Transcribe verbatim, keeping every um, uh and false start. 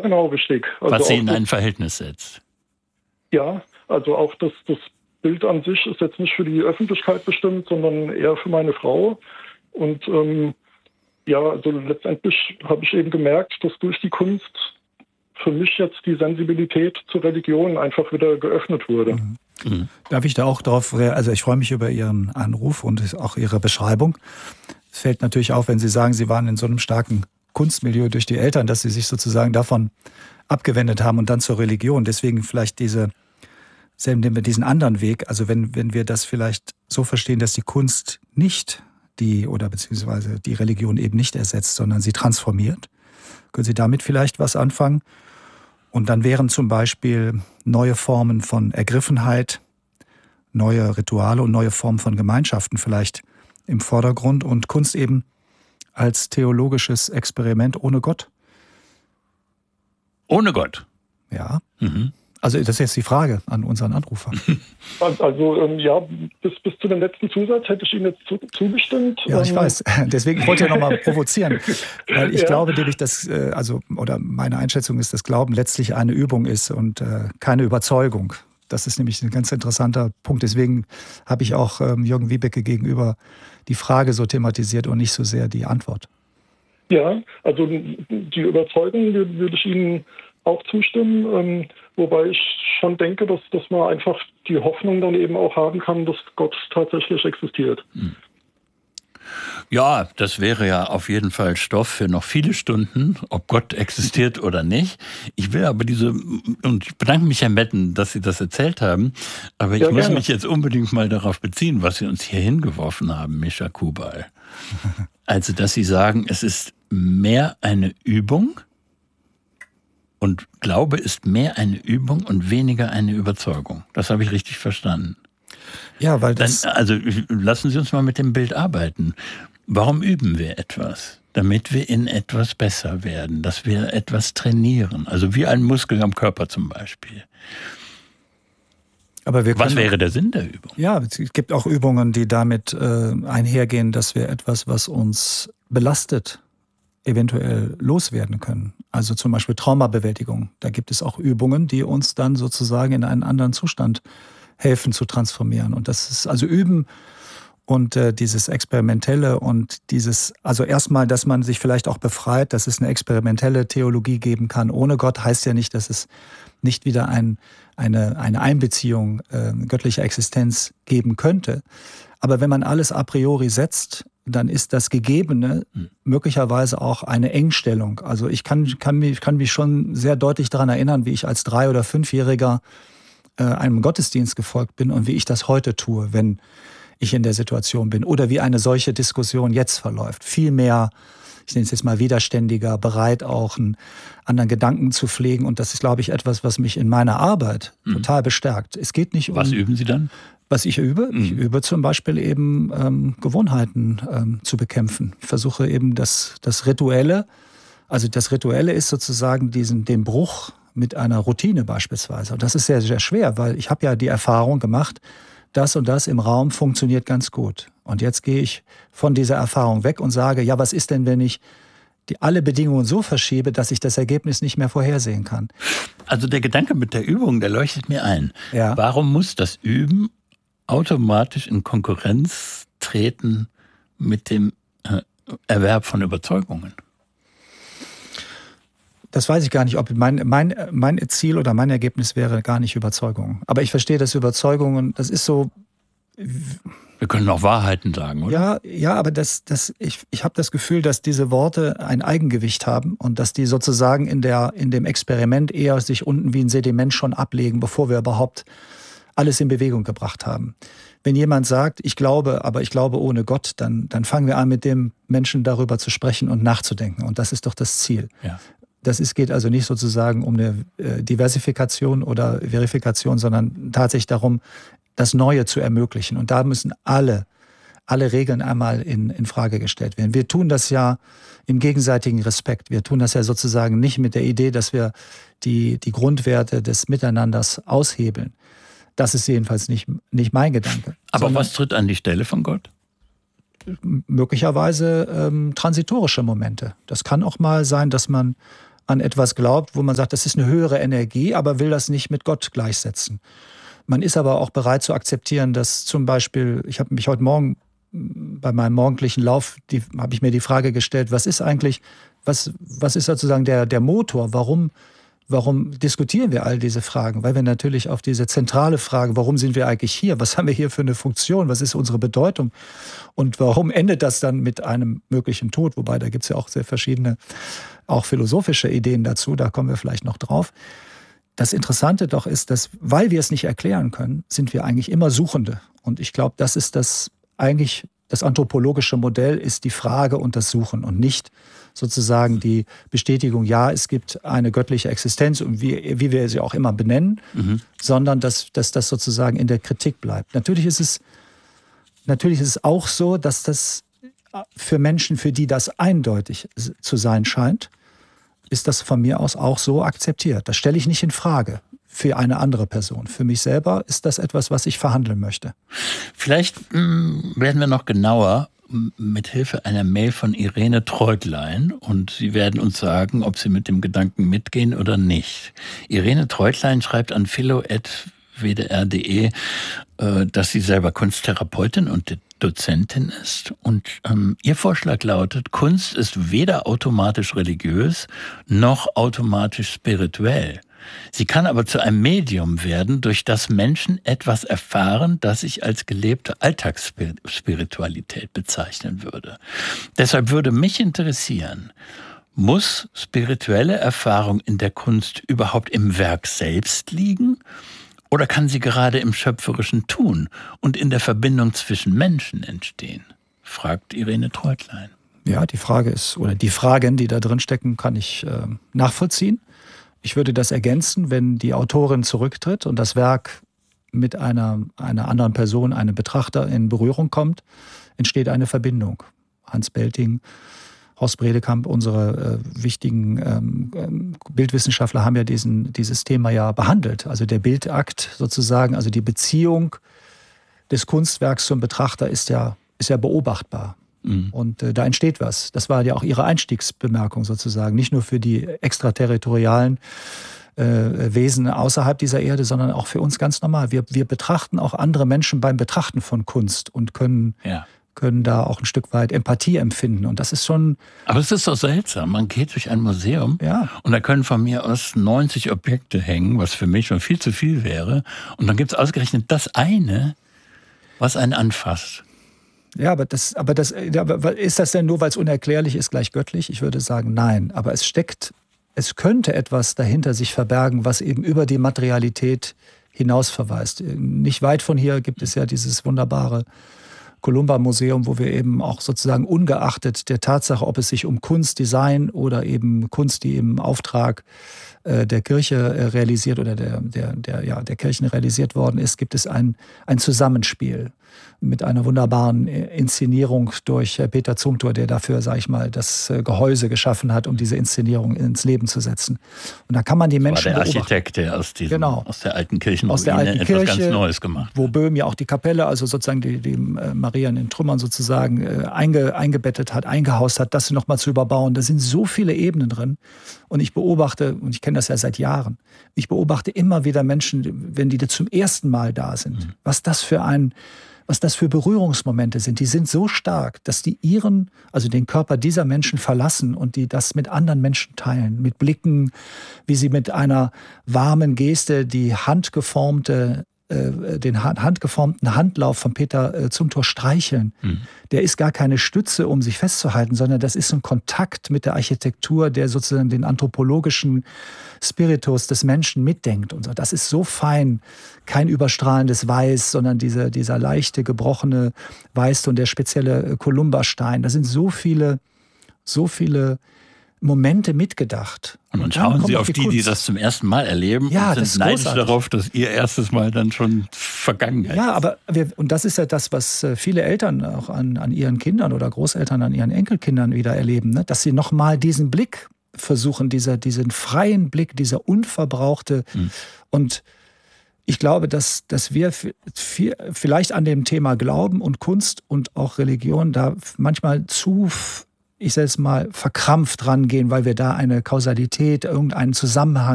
genau, richtig. Also was sie in das, ein Verhältnis setzt. Ja, also auch das, das Bild an sich ist jetzt nicht für die Öffentlichkeit bestimmt, sondern eher für meine Frau. Und ähm, ja, also letztendlich habe ich eben gemerkt, dass durch die Kunst für mich jetzt die Sensibilität zur Religion einfach wieder geöffnet wurde. Mhm. Mhm. Darf ich da auch drauf, also ich freue mich über Ihren Anruf und auch Ihre Beschreibung. Es fällt natürlich auf, wenn Sie sagen, Sie waren in so einem starken Kunstmilieu durch die Eltern, dass Sie sich sozusagen davon abgewendet haben und dann zur Religion. Deswegen vielleicht diese, nehmen wir diesen anderen Weg. Also wenn, wenn wir das vielleicht so verstehen, dass die Kunst nicht die, oder beziehungsweise die Religion eben nicht ersetzt, sondern sie transformiert. Können Sie damit vielleicht was anfangen? Und dann wären zum Beispiel neue Formen von Ergriffenheit, neue Rituale und neue Formen von Gemeinschaften vielleicht im Vordergrund und Kunst eben als theologisches Experiment ohne Gott. Ohne Gott? Ja. Mhm. Also das ist jetzt die Frage an unseren Anrufer. Also ähm, ja, bis, bis zu dem letzten Zusatz hätte ich Ihnen jetzt zu, zugestimmt. Ja, ich ähm, weiß. Deswegen wollte ich ja nochmal provozieren. Weil ich ja. glaube nämlich, dass, also, oder meine Einschätzung ist, dass Glauben letztlich eine Übung ist und äh, keine Überzeugung. Das ist nämlich ein ganz interessanter Punkt. Deswegen habe ich auch ähm, Jürgen Wiebeke gegenüber die Frage so thematisiert und nicht so sehr die Antwort. Ja, also die Überzeugung würde ich Ihnen auch zustimmen, ähm, wobei ich schon denke, dass, dass man einfach die Hoffnung dann eben auch haben kann, dass Gott tatsächlich existiert. Ja, das wäre ja auf jeden Fall Stoff für noch viele Stunden, ob Gott existiert oder nicht. Ich will aber diese, und ich bedanke mich, Herr Metten, dass Sie das erzählt haben, aber ich ja, muss mich jetzt unbedingt mal darauf beziehen, was Sie uns hier hingeworfen haben, Mischa Kubal. Also, dass Sie sagen, es ist mehr eine Übung, und Glaube ist mehr eine Übung und weniger eine Überzeugung. Das habe ich richtig verstanden. Ja, weil das... Dann, also lassen Sie uns mal mit dem Bild arbeiten. Warum üben wir etwas? Damit wir in etwas besser werden, dass wir etwas trainieren. Also wie ein Muskel am Körper zum Beispiel. Aber wir können, was wäre der Sinn der Übung? Ja, es gibt auch Übungen, die damit äh, einhergehen, dass wir etwas, was uns belastet, eventuell loswerden können. Also zum Beispiel Traumabewältigung. Da gibt es auch Übungen, die uns dann sozusagen in einen anderen Zustand helfen zu transformieren. Und das ist also Üben und äh, dieses Experimentelle und dieses, also erstmal, dass man sich vielleicht auch befreit, dass es eine experimentelle Theologie geben kann. Ohne Gott heißt ja nicht, dass es nicht wieder ein, eine, eine Einbeziehung äh, göttlicher Existenz geben könnte. Aber wenn man alles a priori setzt, dann ist das Gegebene möglicherweise auch eine Engstellung. Also ich kann, kann, mich, kann mich schon sehr deutlich daran erinnern, wie ich als Drei- oder Fünfjähriger äh, einem Gottesdienst gefolgt bin und wie ich das heute tue, wenn ich in der Situation bin. Oder wie eine solche Diskussion jetzt verläuft. Viel mehr, ich nenne es jetzt mal widerständiger, bereit auch einen anderen Gedanken zu pflegen. Und das ist, glaube ich, etwas, was mich in meiner Arbeit mhm. total bestärkt. Es geht nicht um... Was üben Sie dann? Was ich übe? Mhm. Ich übe zum Beispiel eben ähm, Gewohnheiten ähm, zu bekämpfen. Ich versuche eben das, das Rituelle, also das Rituelle ist sozusagen diesen, den Bruch mit einer Routine beispielsweise. Und das ist sehr, sehr schwer, weil ich habe ja die Erfahrung gemacht, das und das im Raum funktioniert ganz gut. Und jetzt gehe ich von dieser Erfahrung weg und sage, ja, was ist denn, wenn ich die alle Bedingungen so verschiebe, dass ich das Ergebnis nicht mehr vorhersehen kann? Also der Gedanke mit der Übung, der leuchtet mir ein. Ja. Warum muss das Üben automatisch in Konkurrenz treten mit dem äh, Erwerb von Überzeugungen? Das weiß ich gar nicht, ob mein, mein, mein Ziel oder mein Ergebnis wäre gar nicht Überzeugung. Aber ich verstehe, dass Überzeugungen, das ist so... Wir können auch Wahrheiten sagen, oder? Ja, ja, aber das, das, ich, ich habe das Gefühl, dass diese Worte ein Eigengewicht haben und dass die sozusagen in, der, in dem Experiment eher sich unten wie ein Sediment schon ablegen, bevor wir überhaupt alles in Bewegung gebracht haben. Wenn jemand sagt, ich glaube, aber ich glaube ohne Gott, dann, dann fangen wir an, mit dem Menschen darüber zu sprechen und nachzudenken. Und das ist doch das Ziel. Ja. Das ist, geht also nicht sozusagen um eine äh, Diversifikation oder Verifikation, sondern tatsächlich darum, das Neue zu ermöglichen. Und da müssen alle, alle Regeln einmal in, in Frage gestellt werden. Wir tun das ja im gegenseitigen Respekt. Wir tun das ja sozusagen nicht mit der Idee, dass wir die, die Grundwerte des Miteinanders aushebeln. Das ist jedenfalls nicht, nicht mein Gedanke. Aber was tritt an die Stelle von Gott? Möglicherweise ähm, transitorische Momente. Das kann auch mal sein, dass man an etwas glaubt, wo man sagt, das ist eine höhere Energie, aber will das nicht mit Gott gleichsetzen. Man ist aber auch bereit zu akzeptieren, dass zum Beispiel, ich habe mich heute Morgen bei meinem morgendlichen Lauf, die, habe ich mir die Frage gestellt, was ist eigentlich, was, was ist sozusagen der, der Motor, warum Warum diskutieren wir all diese Fragen? Weil wir natürlich auf diese zentrale Frage, warum sind wir eigentlich hier? Was haben wir hier für eine Funktion? Was ist unsere Bedeutung? Und warum endet das dann mit einem möglichen Tod? Wobei, da gibt es ja auch sehr verschiedene, auch philosophische Ideen dazu. Da kommen wir vielleicht noch drauf. Das Interessante doch ist, dass, weil wir es nicht erklären können, sind wir eigentlich immer Suchende. Und ich glaube, das ist das eigentlich, das anthropologische Modell ist die Frage und das Suchen und nicht sozusagen die Bestätigung, ja, es gibt eine göttliche Existenz und wie, wie wir sie auch immer benennen, mhm. sondern dass, dass das sozusagen in der Kritik bleibt. Natürlich ist es, natürlich ist es auch so, dass das für Menschen, für die das eindeutig zu sein scheint, ist das von mir aus auch so akzeptiert. Das stelle ich nicht in Frage für eine andere Person. Für mich selber ist das etwas, was ich verhandeln möchte. Vielleicht mh, werden wir noch genauer mit Hilfe einer Mail von Irene Treutlein und Sie werden uns sagen, ob Sie mit dem Gedanken mitgehen oder nicht. Irene Treutlein schreibt an philo at w d r punkt d e, dass sie selber Kunsttherapeutin und Dozentin ist und ähm, ihr Vorschlag lautet, Kunst ist weder automatisch religiös noch automatisch spirituell. Sie kann aber zu einem Medium werden, durch das Menschen etwas erfahren, das ich als gelebte Alltagsspiritualität bezeichnen würde. Deshalb würde mich interessieren, muss spirituelle Erfahrung in der Kunst überhaupt im Werk selbst liegen? Oder kann sie gerade im schöpferischen Tun und in der Verbindung zwischen Menschen entstehen? Fragt Irene Treutlein. Ja, die Frage ist, oder die Fragen, die da drin stecken, kann ich äh, nachvollziehen. Ich würde das ergänzen, wenn die Autorin zurücktritt und das Werk mit einer, einer anderen Person, einem Betrachter in Berührung kommt, entsteht eine Verbindung. Hans Belting, Horst Bredekamp, unsere äh, wichtigen ähm, Bildwissenschaftler haben ja diesen, dieses Thema ja behandelt. Also der Bildakt sozusagen, also die Beziehung des Kunstwerks zum Betrachter ist ja, ist ja beobachtbar. Mhm. Und äh, da entsteht was. Das war ja auch ihre Einstiegsbemerkung sozusagen. Nicht nur für die extraterritorialen äh, Wesen außerhalb dieser Erde, sondern auch für uns ganz normal. Wir, wir betrachten auch andere Menschen beim Betrachten von Kunst und können... Ja. können da auch ein Stück weit Empathie empfinden. Und das ist schon... Aber es ist doch seltsam. Man geht durch ein Museum ja. und da können von mir aus neunzig Objekte hängen, was für mich schon viel zu viel wäre. Und dann gibt es ausgerechnet das eine, was einen anfasst. Ja, aber, das, aber das, aber ist das denn nur, weil es unerklärlich ist, gleich göttlich? Ich würde sagen, nein. Aber es steckt, es könnte etwas dahinter sich verbergen, was eben über die Materialität hinaus verweist. Nicht weit von hier gibt es ja dieses wunderbare Columba-Museum, wo wir eben auch sozusagen ungeachtet der Tatsache, ob es sich um Kunst, Design oder eben Kunst, die im Auftrag äh, der Kirche äh, realisiert oder der, der, der, ja, der Kirchen realisiert worden ist, gibt es ein, ein Zusammenspiel mit einer wunderbaren Inszenierung durch Peter Zumthor, der dafür, sage ich mal, das Gehäuse geschaffen hat, um diese Inszenierung ins Leben zu setzen. Und da kann man die Menschen beobachten. Das war der Architekt, der aus, diesem, genau. aus der alten Kirchenruine aus der alten etwas Kirche, ganz Neues gemacht hat. Wo Böhm ja auch die Kapelle, also sozusagen die, die äh, Maria in den Trümmern sozusagen äh, einge, eingebettet hat, eingehaust hat, das nochmal zu überbauen. Da sind so viele Ebenen drin. Und ich beobachte, und ich kenne das ja seit Jahren, ich beobachte immer wieder Menschen, wenn die zum ersten Mal da sind, mhm. was das für ein was das für Berührungsmomente sind. Die sind so stark, dass die ihren, also den Körper dieser Menschen verlassen und die das mit anderen Menschen teilen. Mit Blicken, wie sie mit einer warmen Geste die handgeformte, äh, den handgeformten Handlauf von Peter äh, Zumthor streicheln. Mhm. Der ist gar keine Stütze, um sich festzuhalten, sondern das ist ein Kontakt mit der Architektur, der sozusagen den anthropologischen Spiritus des Menschen mitdenkt. Und so. Das ist so fein. Kein überstrahlendes Weiß, sondern diese, dieser leichte, gebrochene Weißton, der spezielle Columba-Stein. Da sind so viele, so viele Momente mitgedacht. Und dann schauen Sie auf die, die, die das zum ersten Mal erleben ja, und sind neidisch darauf, dass Ihr erstes Mal dann schon Vergangenheit ist. Ja, aber wir, und das ist ja das, was viele Eltern auch an, an ihren Kindern oder Großeltern an ihren Enkelkindern wieder erleben, ne? Dass sie nochmal diesen Blick versuchen, dieser, diesen freien Blick, dieser unverbrauchte hm. und ich glaube, dass, dass wir viel, vielleicht an dem Thema Glauben und Kunst und auch Religion da manchmal zu ich sage es mal, verkrampft rangehen, weil wir da eine Kausalität, irgendeinen Zusammenhang